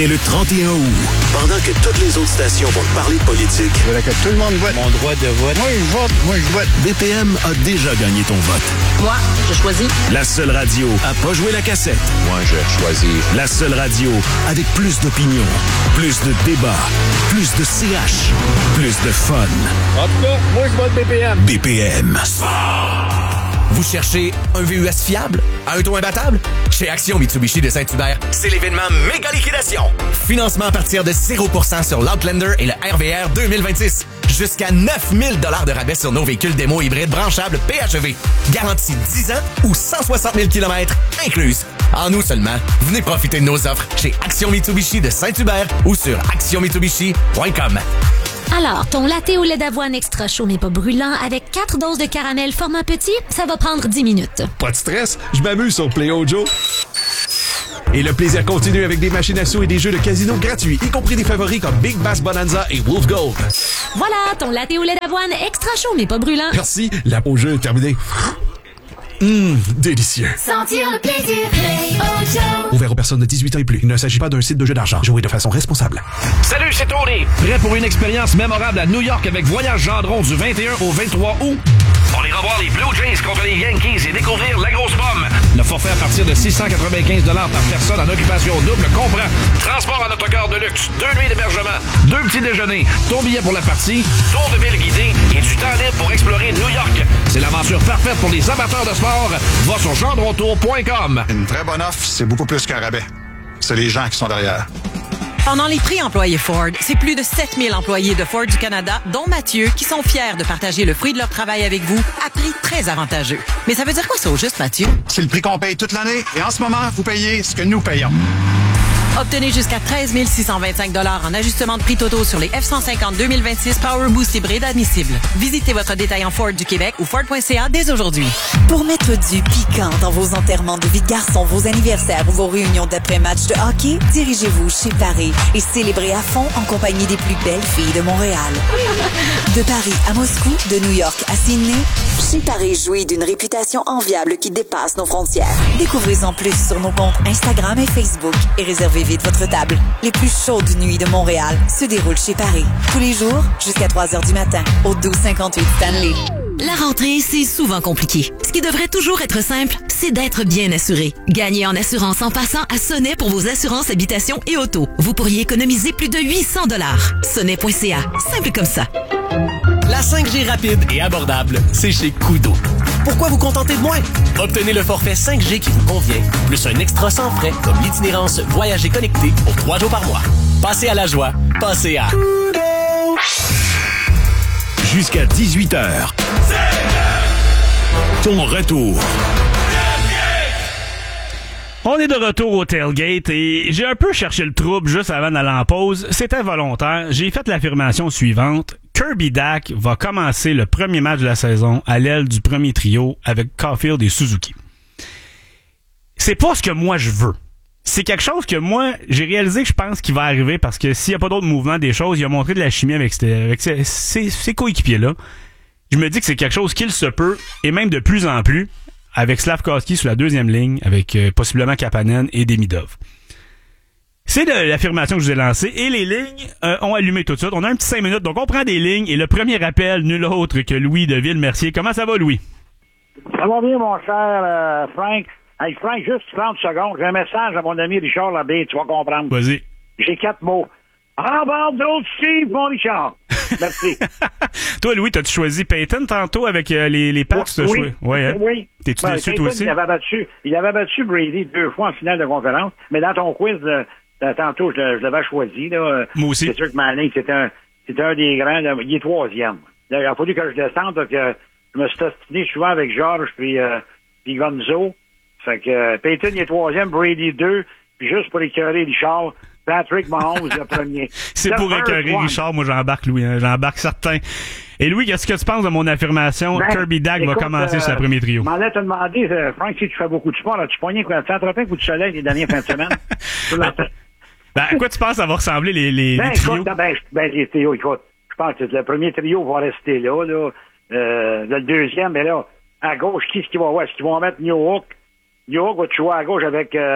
Dès le 31 août, pendant que toutes les autres stations vont parler de politique, il faudrait que tout le monde vote. Mon droit de vote. Moi, je vote. BPM a déjà gagné ton vote. Moi, je choisis. La seule radio à pas jouer la cassette. Moi, je choisis. La seule radio avec plus d'opinion, plus de débats, plus de CH, plus de fun. En tout cas, moi, je vote BPM. BPM. Vous cherchez un VUS fiable? À un taux imbattable? Chez Action Mitsubishi de Saint-Hubert, c'est l'événement méga liquidation. Financement à partir de 0% sur l'Outlander et le RVR 2026. Jusqu'à 9 000 $ de rabais sur nos véhicules démo hybrides branchables PHEV. Garantie 10 ans ou 160 000 km incluse. En août seulement, venez profiter de nos offres chez Action Mitsubishi de Saint-Hubert ou sur actionmitsubishi.com. Alors, ton latte au lait d'avoine extra chaud mais pas brûlant avec 4 doses de caramel format petit, ça va prendre 10 minutes. Pas de stress, je m'amuse sur Play Joe. Et le plaisir continue avec des machines à sous et des jeux de casino gratuits, y compris des favoris comme Big Bass Bonanza et Wolf Gold. Voilà, ton latte au lait d'avoine extra chaud mais pas brûlant. Merci, la pause jeu est terminée. Délicieux. Sentir le plaisir, Play Joe. Ouvert aux personnes de 18 ans et plus. Il ne s'agit pas d'un site de jeu d'argent. Jouez de façon responsable. Salut, c'est Tony. Prêt pour une expérience mémorable à New York avec Voyage Gendron du 21 au 23 août? On ira voir les Blue Jays contre les Yankees et découvrir la grosse pomme. Le forfait à partir de 695 $ par personne en occupation double comprend transport en autocar de luxe, 2 nuits d'hébergement, 2 petits déjeuners, ton billet pour la partie, tour de ville guidé et du temps libre pour explorer New York. C'est l'aventure parfaite pour les amateurs de sport. Va sur gendrontour.com. Une très bonne offre, c'est beaucoup plus qu'un rabais. C'est les gens qui sont derrière. Pendant les prix employés Ford, c'est plus de 7000 employés de Ford du Canada, dont Mathieu, qui sont fiers de partager le fruit de leur travail avec vous à prix très avantageux. Mais ça veut dire quoi ça au juste, Mathieu? C'est le prix qu'on paye toute l'année et en ce moment, vous payez ce que nous payons. Obtenez jusqu'à 13 625 $ en ajustement de prix totaux sur les F-150 2026 Power Boost hybride admissibles. Visitez votre détaillant Ford du Québec ou Ford.ca dès aujourd'hui. Pour mettre du piquant dans vos enterrements de vie de garçon, vos anniversaires ou vos réunions d'après-match de hockey, dirigez-vous chez Paris et célébrez à fond en compagnie des plus belles filles de Montréal. De Paris à Moscou, de New York à Sydney, chez Paris jouit d'une réputation enviable qui dépasse nos frontières. Découvrez-en plus sur nos comptes Instagram et Facebook et réservez vite votre table. Les plus chaudes nuits de Montréal se déroulent chez Paris. Tous les jours, jusqu'à 3 heures du matin, au 1258 Stanley. La rentrée, c'est souvent compliqué. Ce qui devrait toujours être simple, c'est d'être bien assuré. Gagnez en assurance en passant à Sonnet pour vos assurances habitation et auto. Vous pourriez économiser plus de 800 $. Sonnet.ca. Simple comme ça. La 5G rapide et abordable, c'est chez Koodo. Pourquoi vous contenter de moins? Obtenez le forfait 5G qui vous convient, plus un extra sans frais comme l'itinérance Voyager connecté pour 3 jours par mois. Passez à la joie, passez à Koodo. Jusqu'à 18h. Ton retour. On est de retour au tailgate et j'ai un peu cherché le trouble juste avant d'aller en pause. C'était volontaire. J'ai fait l'affirmation suivante. Kirby Dach va commencer le premier match de la saison à l'aile du premier trio avec Caulfield et Suzuki. C'est pas ce que moi je veux. C'est quelque chose que moi, j'ai réalisé que je pense qu'il va arriver parce que s'il n'y a pas d'autres mouvements des choses, il a montré de la chimie avec ses coéquipiers-là. Je me dis que c'est quelque chose qu'il se peut, et même de plus en plus, avec Slavkovski sur la deuxième ligne, avec possiblement Kapanen et Demidov. C'est l'affirmation que je vous ai lancée, et les lignes ont allumé tout de suite. On a un petit 5 minutes, donc on prend des lignes, et le premier appel, nul autre que Louis de Ville-Mercier. Comment ça va, Louis? Ça va bien, mon cher Frank. Hey, Frank, juste 30 secondes. J'ai un message à mon ami Richard Labbé, tu vas comprendre. Vas-y. J'ai 4 mots. En bas d'autres Steve, mon Richard. Merci. Toi, Louis, t'as-tu choisi Peyton tantôt avec les Pats? Oui. Ouais, hein? Oui. T'es-tu dessus, toi aussi? Il avait battu Brady 2 fois en finale de conférence, mais dans ton quiz, tantôt, je l'avais choisi. Là. Moi aussi. C'est sûr que Manning, c'était un des grands. Il est 3e. Là, il a fallu que je descende, parce que je me suis ostiné souvent avec Georges puis Gonzo. Fait que Peyton, il est 3e, Brady 2, puis juste pour écœurer Richard, Patrick Mahomes le premier. C'est pour écœurer Richard, moi j'embarque, Louis, hein, j'embarque certain. Et Louis, qu'est-ce que tu penses de mon affirmation? Kirby Dach va commencer sur le premier trio. Je m'en allais te demander, Frank, si tu fais beaucoup de sport, as-tu pogné quoi, 135 coups de soleil les dernières fins de semaine? À quoi tu penses ça va ressembler les trios? Les trios, écoute, je pense que le premier trio va rester là. Le deuxième, mais là, à gauche, qui est-ce qu'ils vont voir? Est-ce qu'ils vont mettre New York? New York va jouer à gauche avec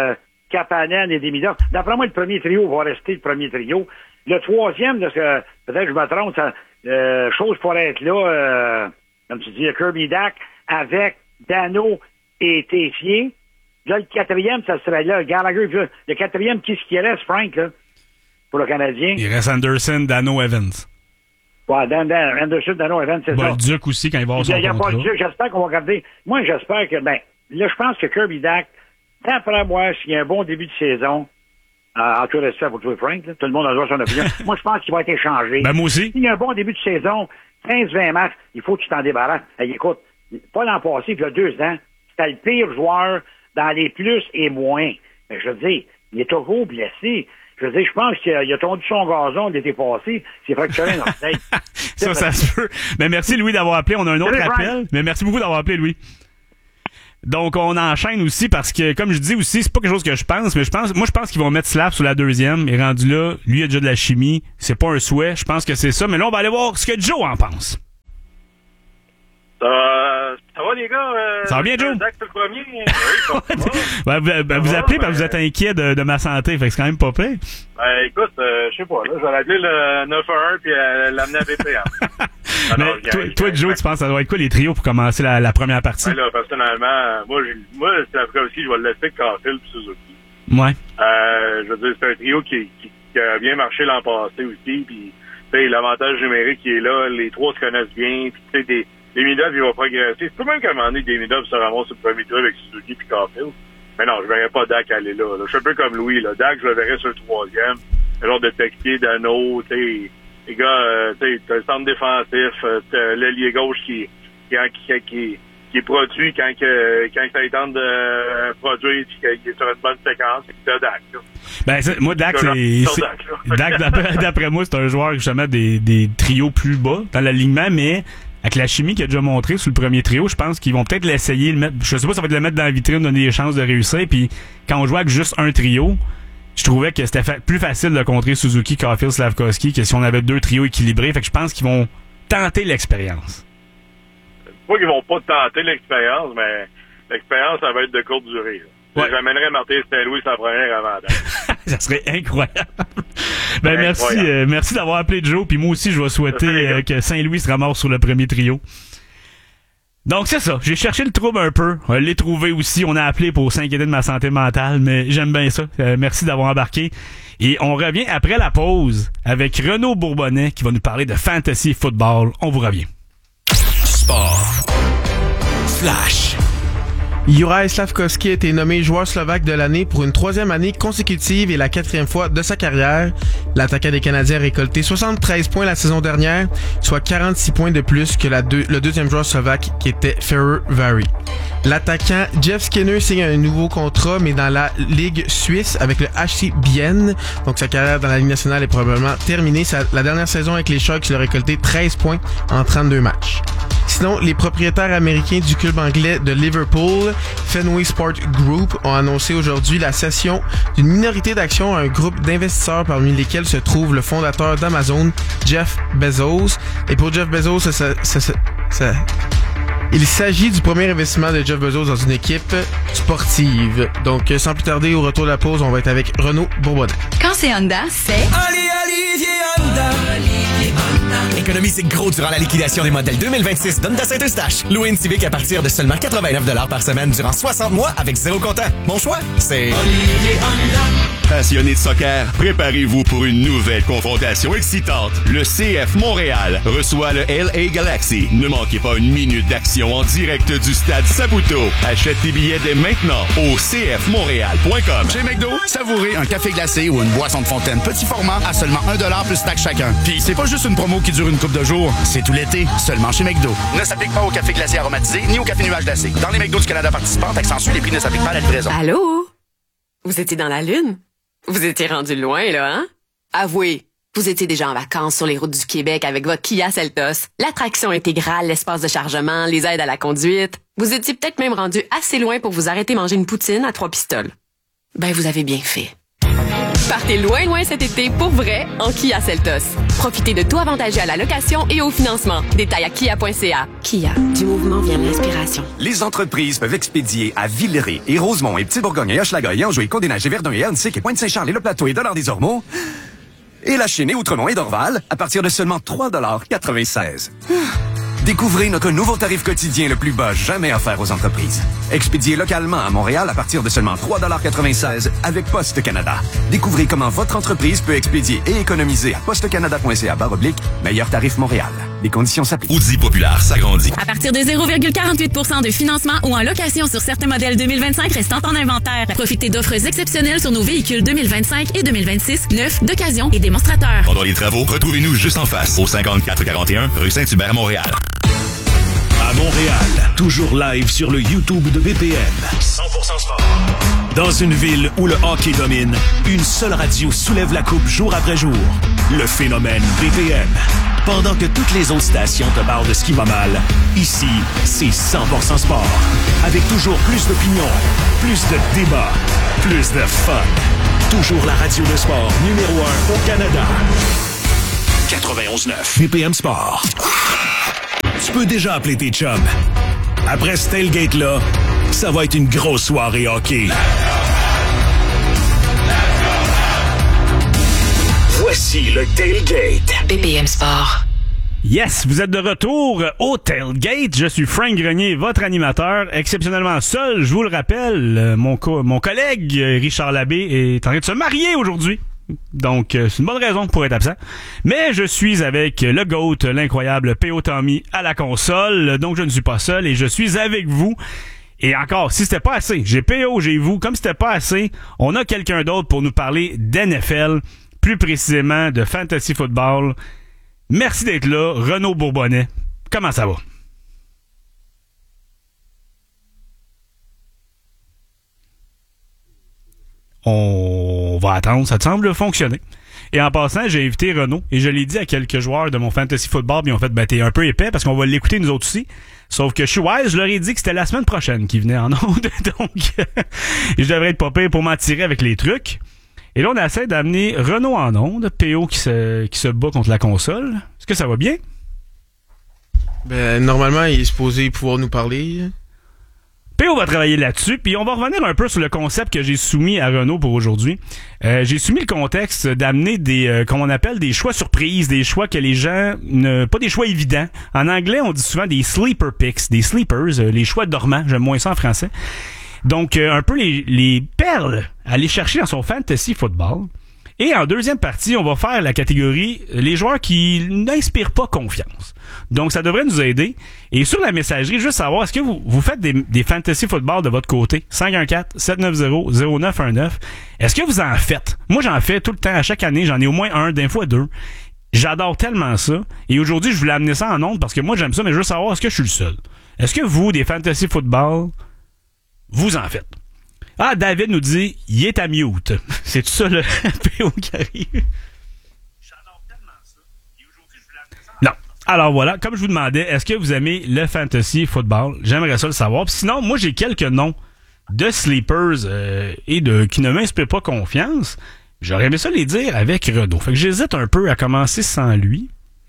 Kapanen et Demidov. D'après moi, le premier trio va rester le premier trio. Le troisième, parce que peut-être que je me trompe, chose pourrait être là, comme tu dis, Kirby Dack avec Dano et Tessier. Là, le quatrième, ça serait là, Gallagher. Le quatrième, qui est-ce qui reste, Frank, là, pour le Canadien? Il reste Anderson, Dano, Evans. Ouais, Anderson, Dano, Evans, c'est ça. Le Duc aussi, quand il va avoir son contrat. Il n'y a pas le Duc, j'espère qu'on va garder. Moi, j'espère que, là, je pense que Kirby Dack, d'après moi, s'il y a un bon début de saison, en tout respect pour toi, Frank, là, tout le monde a droit à son opinion. Moi, je pense qu'il va être échangé. Ben, moi aussi. S'il y a un bon début de saison, 15-20 matchs, il faut que tu t'en débarrasses. Hey, écoute, pas l'an passé, il y a 2 ans, c'était le pire joueur dans les plus et moins. Mais je veux dire, il est toujours blessé. Je veux dire, je pense qu'il a tondu son gazon l'été passé. C'est fracturé un orteil. Ça se peut. Mais merci, Louis, d'avoir appelé. On a un autre appel. Mais merci beaucoup d'avoir appelé, Louis. Donc, on enchaîne aussi parce que, comme je dis aussi, c'est pas quelque chose que je pense, mais je pense qu'ils vont mettre Slav sur la deuxième. Et rendu là, lui, il a déjà de la chimie. C'est pas un souhait. Je pense que c'est ça. Mais là, on va aller voir ce que Joe en pense. Ça va, les gars? Ça va bien, Joe? Zach, c'est le premier. Vous appelez parce que vous êtes inquiet de ma santé. Fait que c'est quand même pas pire. Écoute, je sais pas, là, je vais appeler le 911 puis l'amener à BPM. Mais toi, Joe, tu penses que ça doit être quoi les trios pour commencer la première partie? Là, personnellement, moi c'est après aussi, je vais le laisser Caulfield puis Suzuki. Ouais. Je veux dire, c'est un trio qui a bien marché l'an passé aussi, puis l'avantage numérique qui est là, les trois se connaissent bien, puis tu sais, Demidov, il va progresser. C'est pas même qu'à un moment donné, Demidov se ramasse sur le premier tour avec Suzuki puis Caulfield. Mais non, je verrais pas Dak aller là. Je suis un peu comme Louis, là. Dak, je le verrais sur le troisième. Le genre de Texier, Dano, tu sais, les gars, t'as le centre défensif, t'as l'ailier gauche qui est produit quand ça tente de produire, qui est sur une bonne séquence, c'est Dak, là. Ben, moi, Dak, Dak, d'après moi, c'est un joueur, justement, des trios plus bas dans l'alignement, mais avec la chimie qu'il a déjà montré sur le premier trio, je pense qu'ils vont peut-être l'essayer, le mettre, je sais pas si ça va être le mettre dans la vitrine, donner des chances de réussir, puis quand on jouait avec juste un trio, je trouvais que c'était plus facile de contrer Suzuki, Caulfield, Slavkovski que si on avait 2 trios équilibrés, fait que je pense qu'ils vont tenter l'expérience. Pas qu'ils vont pas tenter l'expérience, mais l'expérience, ça va être de courte durée. Ouais. J'amènerais Martin Saint-Louis sa première avantage. Ça serait incroyable. Ben, merci d'avoir appelé Joe, puis moi aussi, je vais souhaiter que Saint-Louis se ramasse sur le premier trio. Donc, c'est ça. J'ai cherché le trouble un peu. On l'a trouvé aussi. On a appelé pour s'inquiéter de ma santé mentale, mais j'aime bien ça. Merci d'avoir embarqué. Et on revient après la pause avec Renaud Bourbonnais qui va nous parler de fantasy football. On vous revient. Sport. Flash. Juraj Slavkovski a été nommé joueur slovaque de l'année pour une 3e année consécutive et la 4e fois de sa carrière. L'attaquant des Canadiens a récolté 73 points la saison dernière, soit 46 points de plus que le deuxième joueur slovaque qui était Ferrer Vary. L'attaquant Jeff Skinner signe un nouveau contrat, mais dans la Ligue suisse avec le HC Bienne. Donc sa carrière dans la Ligue nationale est probablement terminée. La dernière saison avec les Sharks, il a récolté 13 points en 32 matchs. Sinon, les propriétaires américains du club anglais de Liverpool, Fenway Sport Group, ont annoncé aujourd'hui la cession d'une minorité d'actions à un groupe d'investisseurs parmi lesquels se trouve le fondateur d'Amazon, Jeff Bezos. Et pour Jeff Bezos, il s'agit du premier investissement de Jeff Bezos dans une équipe sportive. Donc, sans plus tarder, au retour de la pause, on va être avec Renaud Bourbonnais. Quand c'est Honda, c'est... Économisez gros durant la liquidation des modèles 2026 d'Honda Saint-Eustache. Louez une Civic à partir de seulement 89$ par semaine durant 60 mois avec 0 comptant. Mon choix, c'est... Passionné de soccer, préparez-vous pour une nouvelle confrontation excitante. Le CF Montréal reçoit le LA Galaxy. Ne manquez pas une minute d'action en direct du stade Saputo. Achète tes billets dès maintenant au cfmontréal.com. Chez McDo, savourez un café glacé ou une boisson de fontaine petit format à seulement 1$ plus taxe chacun. Puis c'est pas juste une promo qui dure une couple de jours, c'est tout l'été, seulement chez McDo. Ne s'applique pas au café glacé aromatisé ni au café nuage glacé. Dans les McDo du Canada participants, accentue les prix ne s'appliquent pas à la livraison. Allô? Vous étiez dans la Lune? Vous étiez rendu loin, là, hein? Avouez, vous étiez déjà en vacances sur les routes du Québec avec votre Kia Seltos. L'attraction intégrale, l'espace de chargement, les aides à la conduite. Vous étiez peut-être même rendu assez loin pour vous arrêter manger une poutine à 3 pistoles. Ben, vous avez bien fait. Partez loin cet été pour vrai en Kia Seltos. Profitez de tout avantagé à la location et au financement. Détails à kia.ca. Kia, du mouvement vient l'inspiration. Les entreprises peuvent expédier à Villeray et Rosemont et Petite-Bourgogne et Hochelaga et Anjou et Côte-des-Neiges et Verdun et Annecy et Pointe-Saint-Charles et Le Plateau et Dollard-des-Ormeaux et La Chine et Outremont et Dorval à partir de seulement 3,96 $. Découvrez notre nouveau tarif quotidien le plus bas jamais offert aux entreprises. Expédié localement à Montréal à partir de seulement 3,96 $ avec Poste Canada. Découvrez comment votre entreprise peut expédier et économiser à postecanada.ca/meilleur tarif Montréal. Les conditions s'appliquent. Audi Populaire s'agrandit. À partir de 0,48 % de financement ou en location sur certains modèles 2025 restant en inventaire. Profitez d'offres exceptionnelles sur nos véhicules 2025 et 2026, neufs, d'occasion et démonstrateurs. Pendant les travaux, retrouvez-nous juste en face, au 5441 rue Saint-Hubert, Montréal. À Montréal, toujours live sur le YouTube de BPM. 100% sport. Dans une ville où le hockey domine, une seule radio soulève la coupe jour après jour. Le phénomène BPM. Pendant que toutes les autres stations te parlent de ce qui va mal, ici, c'est 100% sport. Avec toujours plus d'opinions, plus de débats, plus de fun. Toujours la radio de sport numéro 1 au Canada. 91.9 BPM Sport. Tu peux déjà appeler tes chums. Après ce tailgate-là, ça va être une grosse soirée hockey. Voici le tailgate. BPM Sport. Yes, vous êtes de retour au tailgate. Je suis Frank Grenier, votre animateur, exceptionnellement seul. Je vous le rappelle, mon collègue Richard Labbé est en train de se marier aujourd'hui. Donc, c'est une bonne raison pour être absent. Mais je suis avec le GOAT, l'incroyable P.O. Tommy à la console. Donc, je ne suis pas seul et je suis avec vous. Et encore, si c'était pas assez, j'ai P.O., j'ai vous. Comme c'était pas assez, on a quelqu'un d'autre pour nous parler d'NFL, plus précisément de Fantasy Football. Merci d'être là, Renaud Bourbonnais. Comment ça va? On va attendre, ça te semble fonctionner. Et en passant, j'ai invité Renaud et je l'ai dit à quelques joueurs de mon Fantasy Football, puis ils ont fait, t'es un peu épais parce qu'on va l'écouter nous autres aussi. Sauf que je suis wise, je leur ai dit que c'était la semaine prochaine qu'ils venaient en onde, donc je devrais être pas pire pour m'en tirer avec les trucs. Et là, on essaie d'amener Renaud en onde, PO qui se bat contre la console. Est-ce que ça va bien? Ben, normalement, il est supposé pouvoir nous parler. Puis on va travailler là-dessus, puis on va revenir un peu sur le concept que j'ai soumis à Renaud pour aujourd'hui. J'ai soumis le contexte d'amener des, comme on appelle, des choix surprises, des choix que les gens, pas des choix évidents. En anglais, on dit souvent des sleeper picks, des sleepers, les choix dormants, j'aime moins ça en français. Donc, un peu les perles à aller chercher dans son fantasy football. Et en deuxième partie, on va faire la catégorie les joueurs qui n'inspirent pas confiance. Donc, ça devrait nous aider. Et sur la messagerie, juste savoir, est-ce que vous faites des fantasy football de votre côté? 514-790-0919. Est-ce que vous en faites? Moi, j'en fais tout le temps. À chaque année, j'en ai au moins un, d'un fois deux. J'adore tellement ça. Et aujourd'hui, je voulais amener ça en ondes parce que moi, j'aime ça, mais je veux savoir, est-ce que je suis le seul? Est-ce que vous, des fantasy football, vous en faites? Ah, David nous dit, il est à mute. C'est tout ça le PO qui arrive. J'adore tellement ça. Et aujourd'hui, je voulais amener ça. Non. Alors voilà, comme je vous demandais, est-ce que vous aimez le fantasy football? J'aimerais ça le savoir. Puis sinon, moi, j'ai quelques noms de sleepers et qui ne m'inspirent pas confiance. J'aurais aimé ça les dire avec Renaud. Fait que j'hésite un peu à commencer sans lui.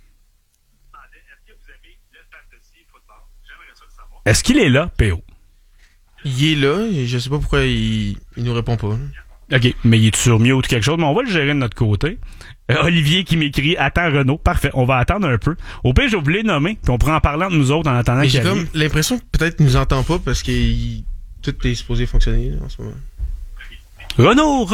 Est-ce qu'il est là, PO? Il est là, et je sais pas pourquoi il nous répond pas. OK, mais il est sur mute ou quelque chose, mais on va le gérer de notre côté. Olivier qui m'écrit « Attends Renaud ». Parfait, on va attendre un peu. Au pire, je voulais nommer, puis on pourra en parler entre nous autres en attendant qu'il arrive. J'ai comme l'impression que peut-être qu'il nous entend pas parce que tout est supposé fonctionner en ce moment. Renaud.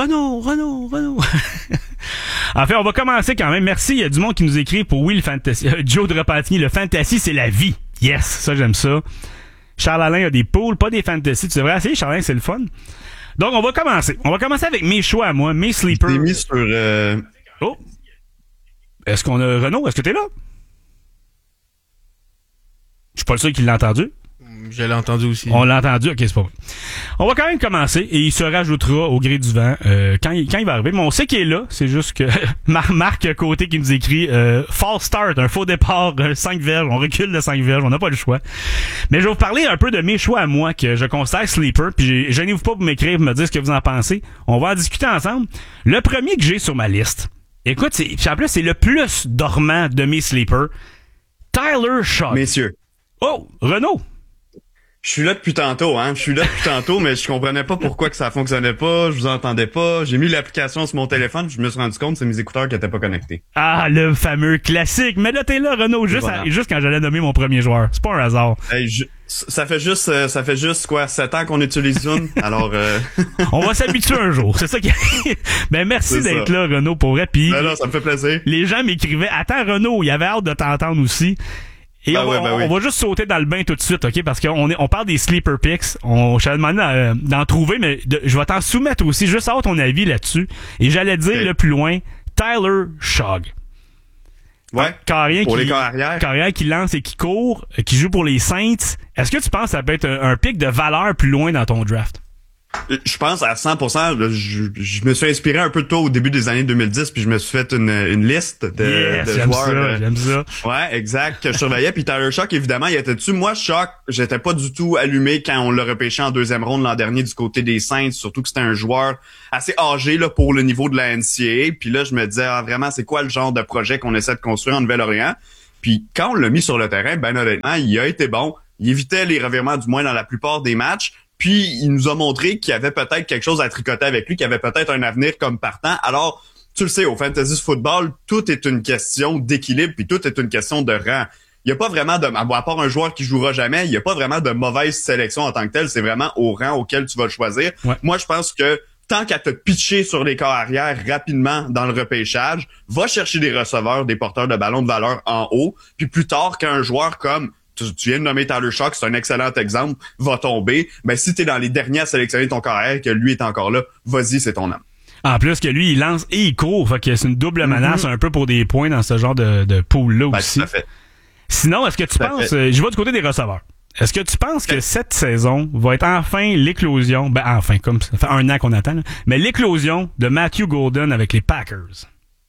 En fait, on va commencer quand même. Merci, il y a du monde qui nous écrit pour oui, le fantasy. Joe de Repentigny, le fantasy, c'est la vie. Yes, ça j'aime ça. Charles-Alain a des poules, pas des fantasy. Tu devrais essayer, Charles-Alain, c'est le fun. Donc, on va commencer. On va commencer avec mes choix à moi, mes sleepers. Je t'ai mis sur... Oh! Est-ce qu'on a... Renaud, est-ce que t'es là? Je suis pas le seul qui l'a entendu. Je l'ai entendu aussi. On l'a entendu, ok, c'est pas vrai. On va quand même commencer et il se rajoutera au gré du vent quand il va arriver. Mais on sait qu'il est là, c'est juste que Marc Côté qui nous écrit false start, un faux départ, 5 verges, on recule de 5 verges, on n'a pas le choix. Mais je vais vous parler un peu de mes choix à moi que je considère sleeper, puis gênez-vous pas pour m'écrire, pour me dire ce que vous en pensez. On va en discuter ensemble. Le premier que j'ai sur ma liste, écoute, en plus c'est le plus dormant de mes sleepers, Tyler Shaw. Messieurs. Oh, Renaud. Je suis là depuis tantôt, mais je comprenais pas pourquoi que ça fonctionnait pas, je vous entendais pas. J'ai mis l'application sur mon téléphone, je me suis rendu compte que c'est mes écouteurs qui étaient pas connectés. Ah, le fameux classique. Mais là, t'es là, Renaud, juste quand j'allais nommer mon premier joueur. C'est pas un hasard. Hey, ça fait juste quoi, 7 ans qu'on utilise Zoom, alors on va s'habituer un jour, c'est ça qui arrive. Ben merci d'être là, Renaud, pour vrai. Puis non, ça me fait plaisir. Les gens m'écrivaient, attends Renaud, il avait hâte de t'entendre aussi. Et on va juste sauter dans le bain tout de suite, ok? Parce qu'on parle des sleeper picks. Je t'avais demandé d'en trouver, mais je vais t'en soumettre aussi, juste avoir ton avis là-dessus. Et j'allais dire le plus loin, Tyler Shaw. Ouais. Pour les corps arrière. Carrière qui lance et qui court, qui joue pour les Saints. Est-ce que tu penses que ça peut être un pick de valeur plus loin dans ton draft? Je pense à 100%. Je me suis inspiré un peu de toi au début des années 2010, puis je me suis fait une liste de joueurs. J'aime ça. Ouais, exact, que je surveillais. Puis Tyler Shaw, évidemment, il était dessus. Moi, Shaw, j'étais pas du tout allumé quand on l'a repêché en deuxième ronde l'an dernier du côté des Saints, surtout que c'était un joueur assez âgé là pour le niveau de la NCAA. Puis là, je me disais, vraiment, c'est quoi le genre de projet qu'on essaie de construire en Nouvelle-Orléans? Puis quand on l'a mis sur le terrain, ben honnêtement, il a été bon. Il évitait les revirements, du moins dans la plupart des matchs. Puis, il nous a montré qu'il y avait peut-être quelque chose à tricoter avec lui, qu'il y avait peut-être un avenir comme partant. Alors, tu le sais, au fantasy football, tout est une question d'équilibre, puis tout est une question de rang. Il n'y a pas vraiment à part un joueur qui jouera jamais, il n'y a pas vraiment de mauvaise sélection en tant que telle. C'est vraiment au rang auquel tu vas le choisir. Ouais. Moi, je pense que tant qu'à te pitcher sur les corps arrière rapidement dans le repêchage, va chercher des receveurs, des porteurs de ballon de valeur en haut, puis plus tard, qu'un joueur comme tu viens de nommer Tyler Shaw, c'est un excellent exemple, va tomber. Ben, si t'es dans les derniers à sélectionner ton carrière, que lui est encore là, vas-y, c'est ton homme. En plus que lui, il lance et il court. Fait que c'est une double menace un peu pour des points dans ce genre de pool-là aussi. Tout à fait. Sinon, est-ce que tu penses, je vais du côté des receveurs. Est-ce que tu penses que cette saison va être enfin l'éclosion, comme ça fait 1 an qu'on attend, là, mais l'éclosion de Matthew Golden avec les Packers?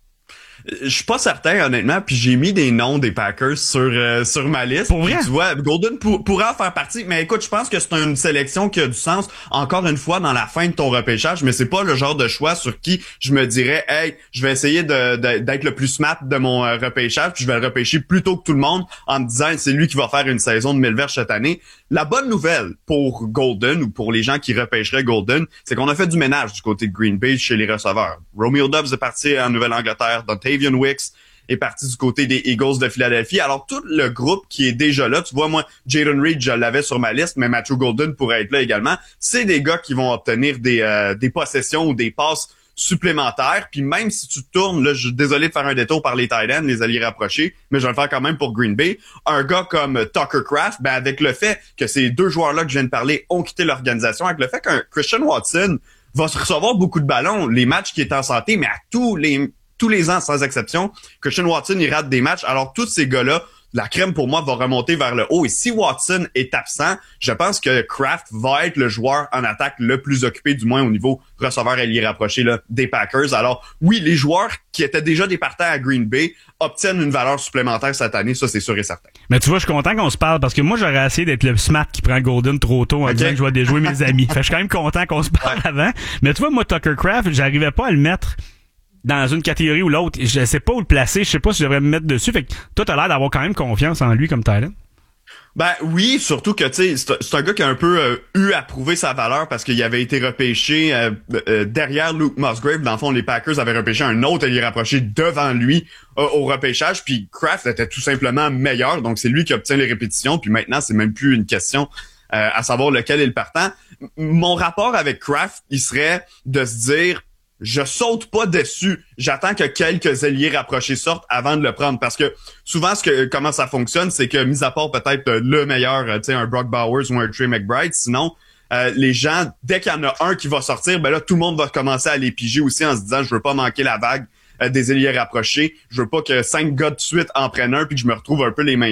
Je suis pas certain, honnêtement, puis j'ai mis des noms des Packers sur ma liste. Pour vrai? Tu vois, Golden pourrait en faire partie, mais écoute, je pense que c'est une sélection qui a du sens, encore une fois, dans la fin de ton repêchage, mais c'est pas le genre de choix sur qui je me dirais, hey, je vais essayer d'être le plus smart de mon repêchage, puis je vais le repêcher plus tôt que tout le monde, en me disant, c'est lui qui va faire une saison de 1000 verges cette année. La bonne nouvelle pour Golden, ou pour les gens qui repêcheraient Golden, c'est qu'on a fait du ménage du côté de Green Bay chez les receveurs. Romeo Doubs est parti en Nouvelle-Angleterre, Dontavian Wicks est parti du côté des Eagles de Philadelphie. Alors, tout le groupe qui est déjà là, tu vois, moi, Jayden Reed, je l'avais sur ma liste, mais Matthew Golden pourrait être là également. C'est des gars qui vont obtenir des possessions ou des passes supplémentaires. Puis même si tu tournes, là, je suis désolé de faire un détour par les tight ends, les alliés rapprochés, mais je vais le faire quand même pour Green Bay. Un gars comme Tucker Kraft, ben avec le fait que ces deux joueurs-là que je viens de parler ont quitté l'organisation, avec le fait qu'un Christian Watson va se recevoir beaucoup de ballons, les matchs qui est en santé, mais à tous les ans, sans exception, Christian Watson, il rate des matchs. Alors, tous ces gars-là, la crème, pour moi, va remonter vers le haut. Et si Watson est absent, je pense que Kraft va être le joueur en attaque le plus occupé, du moins au niveau receveur ailier rapproché là, des Packers. Alors, oui, les joueurs qui étaient déjà des partants à Green Bay obtiennent une valeur supplémentaire cette année. Ça, c'est sûr et certain. Mais tu vois, je suis content qu'on se parle parce que moi, j'aurais essayé d'être le smart qui prend Golden trop tôt en disant que je vais déjouer mes amis. Fait que je suis quand même content qu'on se parle avant. Mais tu vois, moi, Tucker Kraft, j'arrivais pas à le mettre dans une catégorie ou l'autre. Je sais pas où le placer. Je sais pas si je devrais me mettre dessus. Fait que toi, t'as l'air d'avoir quand même confiance en lui comme talent. Ben oui, surtout que tu sais, c'est un gars qui a un peu eu à prouver sa valeur parce qu'il avait été repêché derrière Luke Musgrave. Dans le fond, les Packers avaient repêché un autre allié rapproché devant lui au repêchage. Puis Kraft était tout simplement meilleur. Donc c'est lui qui obtient les répétitions. Puis maintenant, c'est même plus une question à savoir lequel est le partant. Mon rapport avec Kraft, il serait de se dire, je saute pas dessus. J'attends que quelques alliés rapprochés sortent avant de le prendre. Parce que souvent, comment ça fonctionne, c'est que, mis à part peut-être le meilleur, tu sais, un Brock Bowers ou un Trey McBride, sinon, les gens, dès qu'il y en a un qui va sortir, ben là, tout le monde va commencer à les piger aussi en se disant, je veux pas manquer la vague des ailiers rapprochés. Je veux pas que 5 gars de suite en prennent un puis que je me retrouve un peu les mains vides.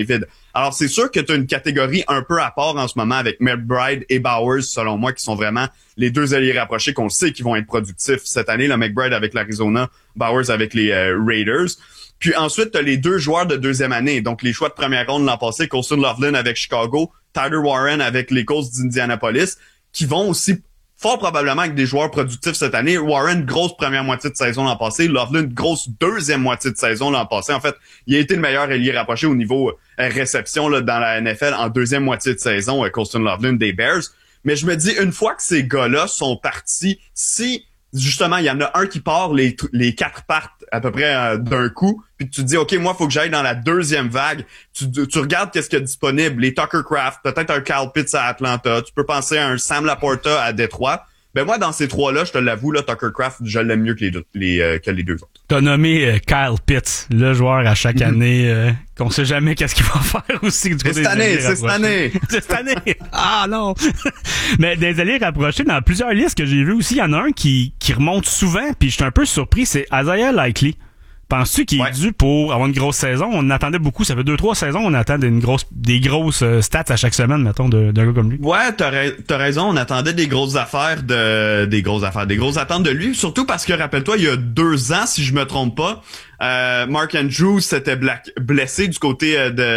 Alors, c'est sûr que tu as une catégorie un peu à part en ce moment avec McBride et Bowers, selon moi, qui sont vraiment les deux alliés rapprochés qu'on sait qui vont être productifs cette année. Le McBride avec l'Arizona, Bowers avec les Raiders. Puis ensuite, tu as les deux joueurs de deuxième année. Donc, les choix de première ronde l'an passé, Colston Loveland avec Chicago, Tyler Warren avec les Colts d'Indianapolis, qui vont aussi fort probablement avec des joueurs productifs cette année. Warren, grosse première moitié de saison l'an passé. Loveland, grosse deuxième moitié de saison l'an passé. En fait, il a été le meilleur ailier rapproché au niveau réception là, dans la NFL en deuxième moitié de saison, Colston Loveland des Bears. Mais je me dis, une fois que ces gars-là sont partis, si justement, il y en a un qui part, les quatre partent à peu près d'un coup, puis tu te dis, OK, moi, faut que j'aille dans la deuxième vague. Tu regardes qu'est-ce qu'il y a disponible, les Tucker Kraft, peut-être un Kyle Pitts à Atlanta, tu peux penser à un Sam Laporta à Détroit. Ben moi, dans ces trois-là, je te l'avoue, là, Tucker Kraft, je l'aime mieux que les deux autres. T'as nommé Kyle Pitts, le joueur à chaque année qu'on sait jamais qu'est-ce qu'il va faire aussi. C'est cette année. C'est cette année. Ah non! Mais des alliés rapprochés, dans plusieurs listes que j'ai vues aussi, il y en a un qui remonte souvent, puis je suis un peu surpris, c'est Isaiah Likely. Penses-tu qu'il est dû pour avoir une grosse saison? On attendait beaucoup. Ça fait 2-3 saisons, on attend des grosses stats à chaque semaine, mettons, d'un gars comme lui. Ouais, t'as raison. On attendait des grosses attentes de lui. Surtout parce que, rappelle-toi, il y a 2 ans, si je me trompe pas, Mark Andrews s'était blessé du côté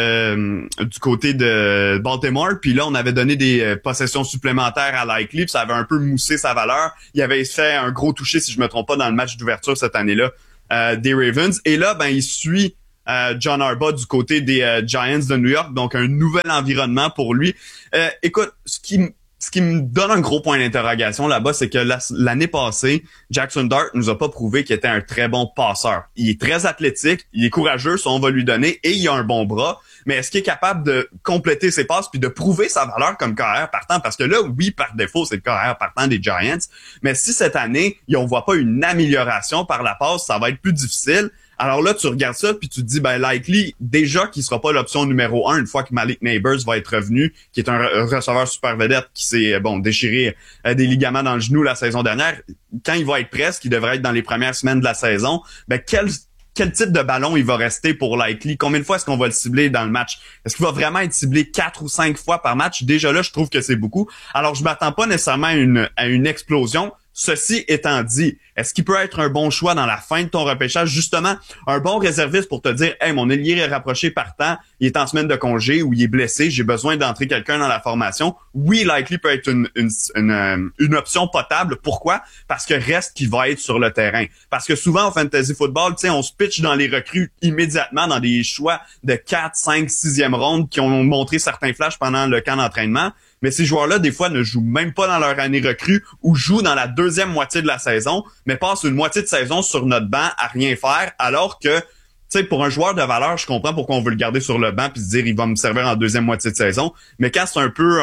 de Baltimore. Puis là, on avait donné des possessions supplémentaires à Likely. Puis ça avait un peu moussé sa valeur. Il avait fait un gros touché, si je me trompe pas, dans le match d'ouverture cette année-là. Des Ravens. Et là, ben, il suit John Harbaugh du côté des Giants de New York. Donc, un nouvel environnement pour lui. Écoute, ce qui me donne un gros point d'interrogation là-bas, c'est que l'année passée, Jackson Dart nous a pas prouvé qu'il était un très bon passeur. Il est très athlétique, il est courageux, ça on va lui donner, et il a un bon bras. Mais est-ce qu'il est capable de compléter ses passes puis de prouver sa valeur comme carrière partant? Parce que là, oui, par défaut, c'est le carrière partant des Giants. Mais si cette année, on voit pas une amélioration par la passe, ça va être plus difficile. Alors là, tu regardes ça puis tu te dis, ben Likely, déjà qu'il sera pas l'option numéro 1 une fois que Malik Neighbors va être revenu, qui est un receveur super vedette qui s'est déchiré des ligaments dans le genou la saison dernière. Quand il va être prêt, ce qui devrait être dans les premières semaines de la saison, ben quel type de ballon il va rester pour Likely? Combien de fois est-ce qu'on va le cibler dans le match? Est-ce qu'il va vraiment être ciblé 4 ou 5 fois par match? Déjà là, je trouve que c'est beaucoup. Alors, je m'attends pas nécessairement à une explosion. Ceci étant dit, est-ce qu'il peut être un bon choix dans la fin de ton repêchage? Justement, un bon réserviste pour te dire, hey, mon ailier est rapproché partant, il est en semaine de congé ou il est blessé, j'ai besoin d'entrer quelqu'un dans la formation. Oui, Likely peut être une option potable. Pourquoi? Parce que reste qu'il va être sur le terrain. Parce que souvent, au fantasy football, tu sais, on se pitch dans les recrues immédiatement dans des choix de 4, 5, 6e ronde qui ont montré certains flashs pendant le camp d'entraînement. Mais ces joueurs-là, des fois, ne jouent même pas dans leur année recrue ou jouent dans la deuxième moitié de la saison, mais passent une moitié de saison sur notre banc à rien faire, alors que, tu sais, pour un joueur de valeur, je comprends pourquoi on veut le garder sur le banc puis se dire il va me servir en deuxième moitié de saison. Mais quand c'est un peu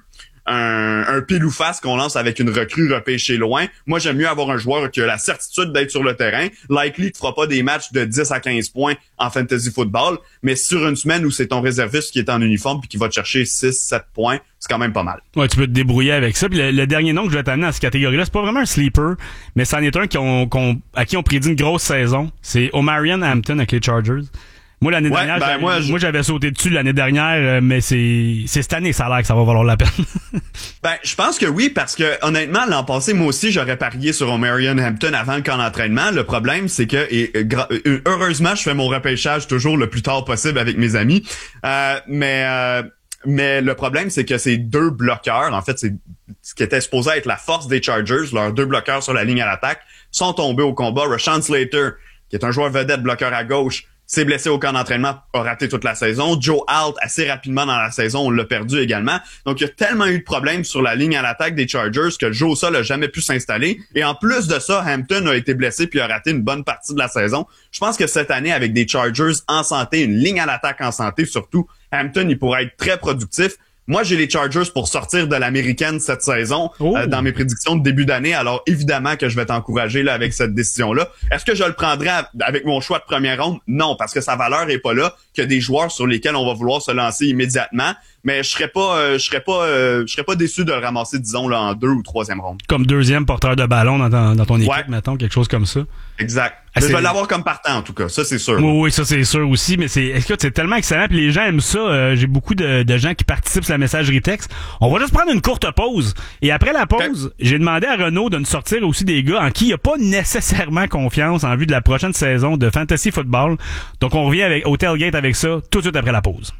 un pile ou face qu'on lance avec une recrue repêchée loin, moi j'aime mieux avoir un joueur qui a la certitude d'être sur le terrain. Likely ne fera pas des matchs de 10 à 15 points en fantasy football, mais sur une semaine où c'est ton réserviste qui est en uniforme puis qui va te chercher 6-7 points, c'est quand même pas mal. Ouais, tu peux te débrouiller avec ça. Puis le dernier nom que je vais t'amener à cette catégorie-là, c'est pas vraiment un sleeper, mais c'en est un à qui on prédit une grosse saison. C'est Omarion Hampton avec les Chargers. Moi, l'année dernière, moi, j'avais sauté dessus l'année dernière, mais c'est cette année, ça a l'air que ça va valoir la peine. Ben, je pense que oui, parce que, honnêtement, l'an passé, moi aussi, j'aurais parié sur Omarion Hampton avant le camp d'entraînement. Le problème, c'est que, heureusement, je fais mon repêchage toujours le plus tard possible avec mes amis. Mais le problème, c'est que ces deux bloqueurs, en fait, c'est ce qui était supposé être la force des Chargers, leurs deux bloqueurs sur la ligne à l'attaque, sont tombés au combat. Rashawn Slater, qui est un joueur vedette bloqueur à gauche, s'est blessé au camp d'entraînement, a raté toute la saison. Joe Alt, assez rapidement dans la saison, on l'a perdu également. Donc, il y a tellement eu de problèmes sur la ligne à l'attaque des Chargers que le jeu au sol a jamais pu s'installer. Et en plus de ça, Hampton a été blessé puis a raté une bonne partie de la saison. Je pense que cette année, avec des Chargers en santé, une ligne à l'attaque en santé surtout, Hampton, il pourrait être très productif. Moi, j'ai les Chargers pour sortir de l'américaine cette saison dans mes prédictions de début d'année. Alors, évidemment que je vais t'encourager là avec cette décision-là. Est-ce que je le prendrai avec mon choix de première ronde? Non, parce que sa valeur est pas là, qu'il y a des joueurs sur lesquels on va vouloir se lancer immédiatement. Mais je serais pas déçu de le ramasser, disons, là, en 2 ou 3e ronde. Comme deuxième porteur de ballon dans ton équipe, mettons, quelque chose comme ça. Exact. Mais je vais l'avoir comme partant, en tout cas. Ça, c'est sûr. Oui, ça, c'est sûr aussi. Mais écoute, c'est tellement excellent. Puis les gens aiment ça. J'ai beaucoup de gens qui participent sur la messagerie texte. On va juste prendre une courte pause. Et après la pause, j'ai demandé à Renaud de nous sortir aussi des gars en qui il n'y a pas nécessairement confiance en vue de la prochaine saison de Fantasy Football. Donc, on revient au Tailgate avec ça tout de suite après la pause.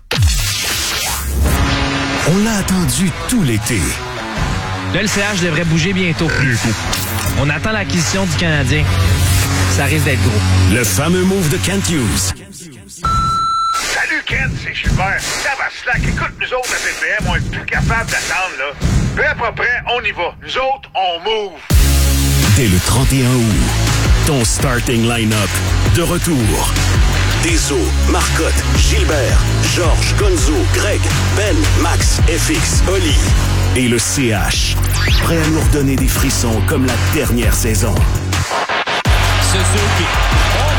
On l'a attendu tout l'été. Le LCH devrait bouger bientôt. On attend l'acquisition du Canadien. Ça risque d'être gros. Le fameux move de Kent Hughes. Salut Kent, c'est Gilbert. Tabaslac, écoute, nous autres à BPM, on est plus capable d'attendre, là. Prêt, pas prêt, on y va. Nous autres, on move. Dès le 31 août, ton starting line-up de retour. Deso, Marcotte, Gilbert, Georges, Gonzo, Greg, Ben, Max, FX, Oli et le CH. Prêt à nous redonner des frissons comme la dernière saison. Suzuki.